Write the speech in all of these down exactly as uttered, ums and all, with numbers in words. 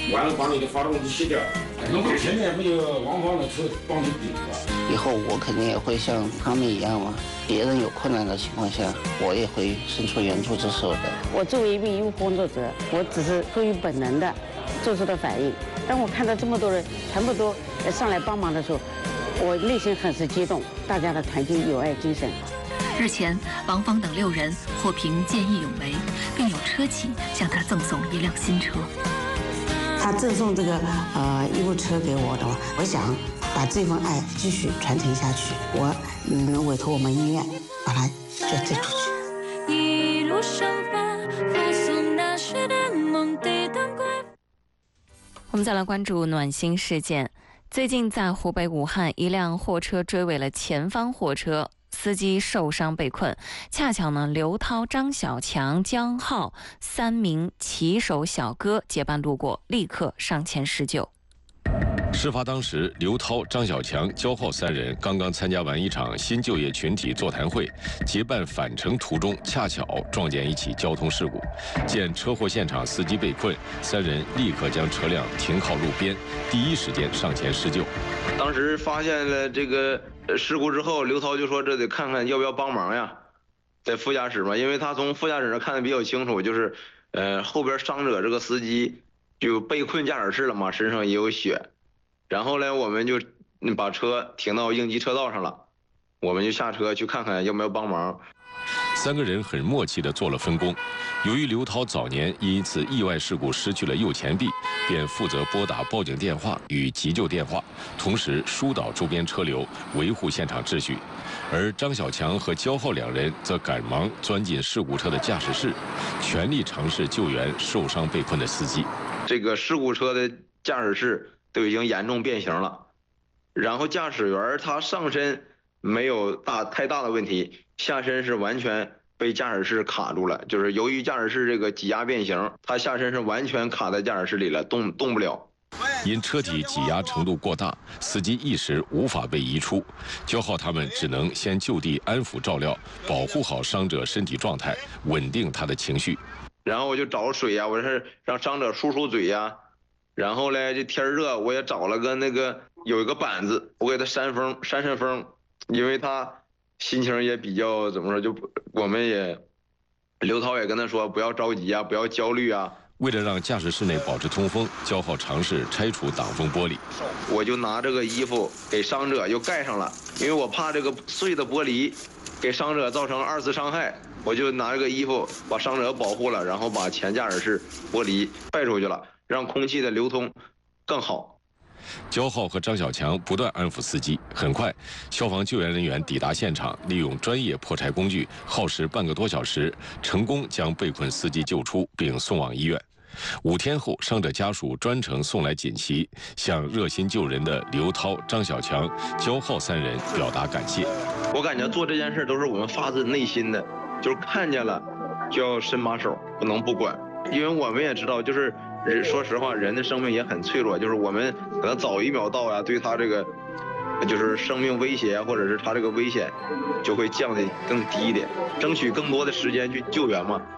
完了把你的发动机卸掉。如果前面没有王芳的车帮你顶的， 以后我肯定也会像他们一样嘛。别人有困难的情况下，我也会伸出援助之手的。 我作为一名医务工作者，我只是出于本能的做出的反应。当我看到这么多人全部都上来帮忙的时候，我内心很是激动，大家的团结友爱精神。 日前，王芳等六人获评见义勇为，并有车企向他赠送一辆新车。 他赠送这个呃医务车给我的话，我想把这份爱继续传承下去。我能委托我们医院把它捐赠出去。一路上发送那时的梦的灯光。我们再来关注暖心事件。最近在湖北武汉，一辆货车追尾了前方货车，司机受伤被困。恰巧呢，刘涛、张小强、江浩三名骑手小哥结伴路过，立刻上前施救。 事发当时，刘涛、张小强、焦浩三人刚刚参加完一场新就业群体座谈会，结伴返程途中，恰巧撞见一起交通事故。见车祸现场司机被困，三人立刻将车辆停靠路边，第一时间上前施救。 当时发现了这个事故之后，刘涛就说：“这得看看要不要帮忙呀。”在副驾驶嘛，因为他从副驾驶上看得比较清楚，就是呃后边伤者这个司机就被困驾驶室了嘛，身上也有血。然后呢，我们就把车停到应急车道上了，我们就下车去看看要不要帮忙。 三个人很默契地做了分工。由于刘涛早年因一次意外事故失去了右前臂，便负责拨打报警电话与急救电话，同时疏导周边车流，维护现场秩序。而张小强和焦浩两人则赶忙钻进事故车的驾驶室，全力尝试救援受伤被困的司机。 这个事故车的驾驶室都已经严重变形了，然后驾驶员他上身没有大太大的问题，下身是完全被驾驶室卡住了，就是由于驾驶室这个挤压变形，他下身是完全卡在驾驶室里了，动动不了。 因车体挤压程度过大，司机一时无法被移出，焦浩他们只能先就地安抚照料，保护好伤者身体状态，稳定他的情绪。 然后我就找水呀、啊，我是让伤者漱漱嘴呀、啊。然后呢，这天热，我也找了个那个有一个板子，我给他扇风扇扇风，因为他心情也比较怎么说，就我们也刘涛也跟他说不要着急啊，不要焦虑啊。 为了让驾驶室内保持通风，焦浩尝试拆除挡风玻璃。 我就拿这个衣服给伤者又盖上了，因为我怕这个碎的玻璃给伤者造成二次伤害，我就拿这个衣服把伤者保护了，然后把前驾驶室玻璃盖出去了，让空气的流通更好。 焦浩和张小强不断安抚司机，很快，消防救援人员抵达现场，利用专业破拆工具，耗时半个多小时，成功将被困司机救出并送往医院。五天后，伤者家属专程送来锦旗，向热心救人的刘涛、张小强、焦浩三人表达感谢。 我感觉做这件事都是我们发自内心的，就是看见了就要伸把手，不能不管，因为我们也知道，就是人说实话，人的生命也很脆弱，就是我们可能早一秒到呀，对他这个就是生命威胁或者是他这个危险就会降得更低一点，争取更多的时间去救援嘛。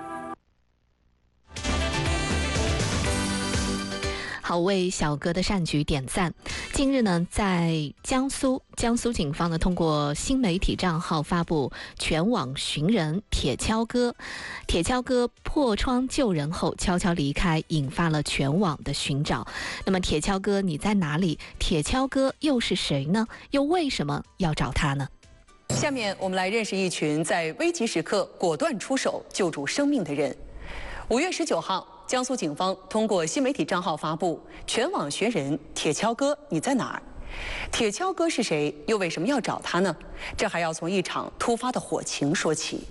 好，为小哥的善举点赞。近日呢，在江苏，江苏警方呢通过新媒体账号发布全网寻人铁锹哥，铁锹哥破窗救人后悄悄离开，引发了全网的寻找。那么铁锹哥你在哪里？铁锹哥又是谁呢？又为什么要找他呢？ 下面我们来认识一群在危急时刻果断出手救助生命的人。五月十九号。江苏警方通过新媒体账号发布全网寻人铁锹哥你在哪儿？铁锹哥是谁？又为什么要找他呢？这还要从一场突发的火情说起。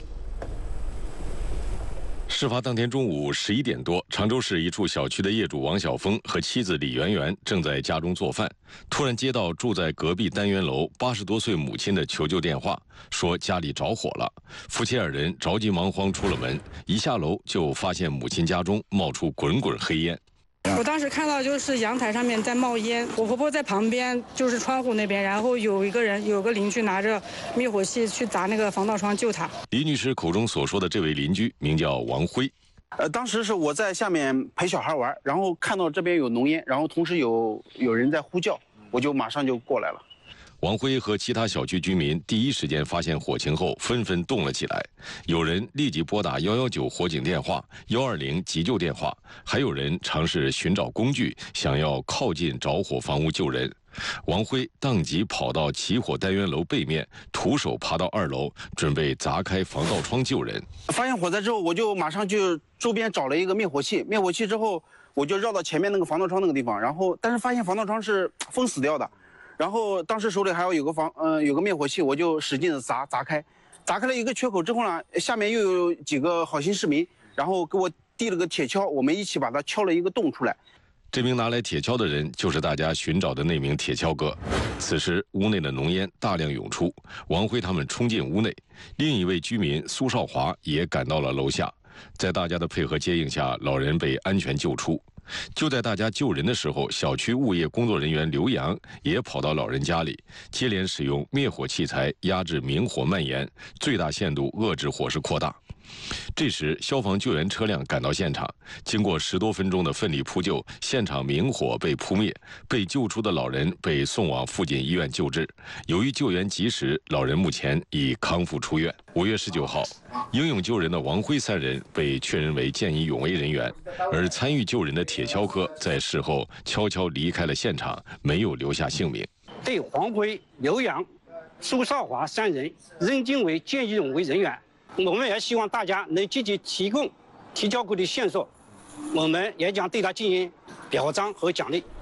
事发当天中午十一点多，常州市一处小区的业主王晓峰和妻子李媛媛正在家中做饭，突然接到住在隔壁单元楼八十多岁母亲的求救电话，说家里着火了。夫妻二人着急忙慌出了门，一下楼就发现母亲家中冒出滚滚黑烟。 我当时看到就是阳台上面在冒烟，我婆婆在旁边，就是窗户那边，然后有一个人，有个邻居拿着灭火器去砸那个防盗窗救她。 李女士口中所说的这位邻居名叫王辉。 呃，当时是我在下面陪小孩玩，然后看到这边有浓烟，然后同时有有人在呼叫，我就马上就过来了。 王辉和其他小区居民第一时间发现火情后，纷纷动了起来。有人立即拨打一一九火警电话、一二零急救电话，还有人尝试寻找工具，想要靠近着火房屋救人。王辉当即跑到起火单元楼背面，徒手爬到二楼，准备砸开防盗窗救人。 发现火灾之后，我就马上就周边找了一个灭火器，灭火器之后，我就绕到前面那个防盗窗那个地方，然后但是发现防盗窗是封死掉的。然后当时手里还要有个防，嗯、呃，有个灭火器，我就使劲的砸砸开，砸开了一个缺口之后呢，下面又有几个好心市民，然后给我递了个铁锹，我们一起把它敲了一个洞出来。 这名拿来铁锹的人就是大家寻找的那名铁锹哥。此时屋内的浓烟大量涌出，王辉他们冲进屋内，另一位居民苏少华也赶到了楼下，在大家的配合接应下，老人被安全救出。就在大家救人的时候，小区物业工作人员刘洋也跑到老人家里，接连使用灭火器材压制明火蔓延，最大限度遏制火势扩大。这时，消防救援车辆赶到现场，经过十多分钟的奋力扑救，现场明火被扑灭，被救出的老人被送往附近医院救治。由于救援及时，老人目前已康复出院。五月十九号，英勇救人的王辉三人被确认为见义勇为人员，而参与救人的铁锹哥在事后悄悄离开了现场，没有留下姓名。 对王辉、刘洋、苏少华三人认定为见义勇为人员。我们也希望大家能积极提供提交过的线索，我们也将对他进行表彰和奖励。